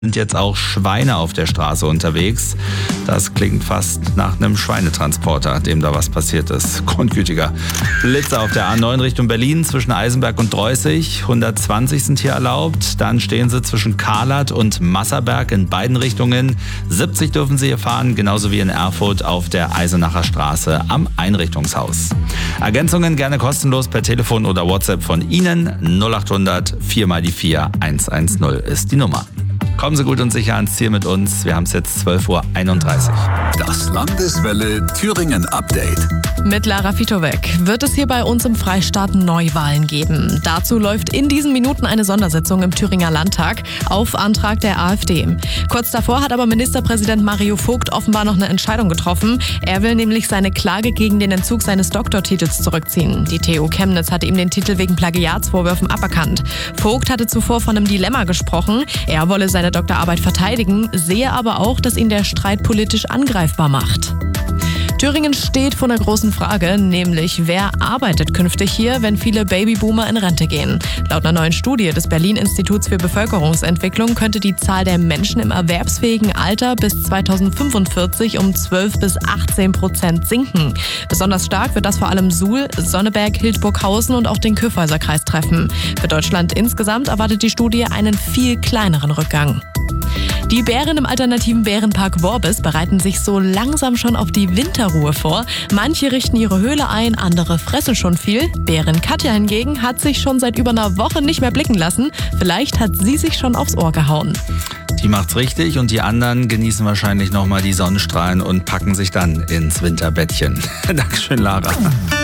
Sind jetzt auch Schweine auf der Straße unterwegs. Das klingt fast nach einem Schweinetransporter, dem da was passiert ist. Grundgütiger. Blitze auf der A9 Richtung Berlin zwischen Eisenberg und Droyßig. 120 sind hier erlaubt. Dann stehen sie zwischen Karlat und Masserberg in beiden Richtungen. 70 dürfen sie hier fahren, genauso wie in Erfurt auf der Eisenacher Straße am Einrichtungshaus. Ergänzungen gerne kostenlos per Telefon oder WhatsApp von Ihnen. 0800 4x4 110 ist die Nummer. Kommen Sie gut und sicher ans Ziel mit uns. Wir haben es jetzt 12.31 Uhr. Das Landeswelle Thüringen Update. Mit Lara Fitowek wird es hier bei uns im Freistaat Neuwahlen geben. Dazu läuft in diesen Minuten eine Sondersitzung im Thüringer Landtag auf Antrag der AfD. Kurz davor hat aber Ministerpräsident Mario Vogt offenbar noch eine Entscheidung getroffen. Er will nämlich seine Klage gegen den Entzug seines Doktortitels zurückziehen. Die TU Chemnitz hatte ihm den Titel wegen Plagiatsvorwürfen aberkannt. Vogt hatte zuvor von einem Dilemma gesprochen. Er wolle seine Doktorarbeit verteidigen, sehe aber auch, dass ihn der Streit politisch angreifbar macht. Thüringen steht vor einer großen Frage, nämlich wer arbeitet künftig hier, wenn viele Babyboomer in Rente gehen. Laut einer neuen Studie des Berlin-Instituts für Bevölkerungsentwicklung könnte die Zahl der Menschen im erwerbsfähigen Alter bis 2045 um 12-18% sinken. Besonders stark wird das vor allem Suhl, Sonneberg, Hildburghausen und auch den Kyffhäuser-Kreis treffen. Für Deutschland insgesamt erwartet die Studie einen viel kleineren Rückgang. Die Bären im alternativen Bärenpark Worbis bereiten sich so langsam schon auf die Winterruhe vor. Manche richten ihre Höhle ein, andere fressen schon viel. Bärin Katja hingegen hat sich schon seit über einer Woche nicht mehr blicken lassen. Vielleicht hat sie sich schon aufs Ohr gehauen. Die macht's richtig und die anderen genießen wahrscheinlich nochmal die Sonnenstrahlen und packen sich dann ins Winterbettchen. Dankeschön, Lara.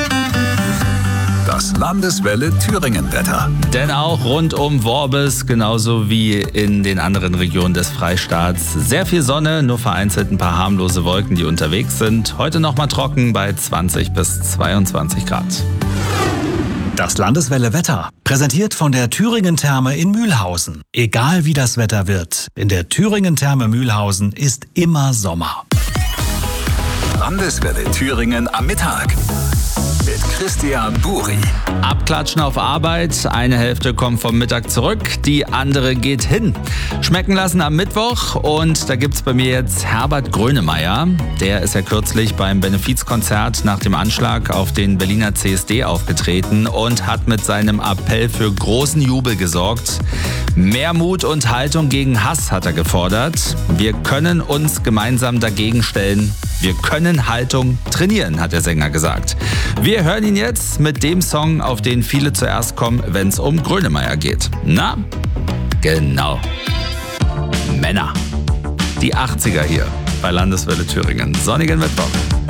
Das Landeswelle Thüringen Wetter. Denn auch rund um Worbis, genauso wie in den anderen Regionen des Freistaats, sehr viel Sonne, nur vereinzelt ein paar harmlose Wolken, die unterwegs sind. Heute nochmal trocken bei 20 bis 22 Grad. Das Landeswelle Wetter, präsentiert von der Thüringen Therme in Mühlhausen. Egal wie das Wetter wird, in der Thüringen Therme Mühlhausen ist immer Sommer. Landeswelle Thüringen am Mittag. Mit Christian Buri. Abklatschen auf Arbeit, eine Hälfte kommt vom Mittag zurück, die andere geht hin. Schmecken lassen am Mittwoch und da gibt's bei mir jetzt Herbert Grönemeyer. Der ist ja kürzlich beim Benefizkonzert nach dem Anschlag auf den Berliner CSD aufgetreten und hat mit seinem Appell für großen Jubel gesorgt. Mehr Mut und Haltung gegen Hass hat er gefordert. Wir können uns gemeinsam dagegen stellen. Wir können Haltung trainieren, hat der Sänger gesagt. Wir hören ihn jetzt mit dem Song, auf den viele zuerst kommen, wenn es um Grönemeyer geht. Na, genau. Männer. Die 80er hier bei Landeswelle Thüringen. Sonnigen Mittwoch.